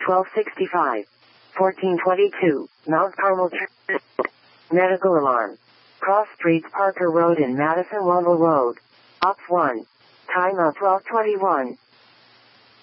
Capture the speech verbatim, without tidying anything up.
twelve sixty-five. fourteen twenty-two, Mount Carmel. Medical alarm. Cross Streets, Parker Road and Madison Lovell Road. Ops one. Time of twelve twenty-one.